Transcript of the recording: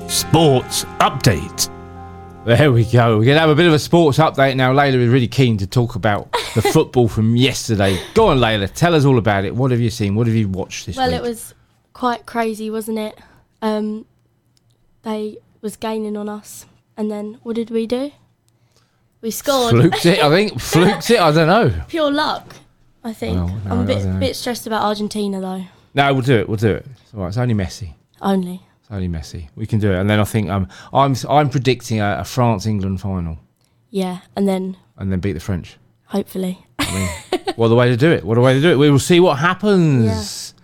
Sports update. There we go. We're going to have a bit of a sports update now. Layla is really keen to talk about the football from yesterday. Go on, Layla. Tell us all about it. What have you seen? What have you watched this week? Well, it was quite crazy, wasn't it? They was gaining on us. And then what did we do? We scored. Fluked it, I think. Fluked it, I don't know. Pure luck, I think. Well, no, I'm I a don't bit stressed about Argentina, though. No, we'll do it. It's all right. It's only Messi. Only. It's only Messi. We can do it. And then I think I'm predicting a France-England final. Yeah, and then beat the French. hopefully. I mean, what a way to do it. We will see what happens.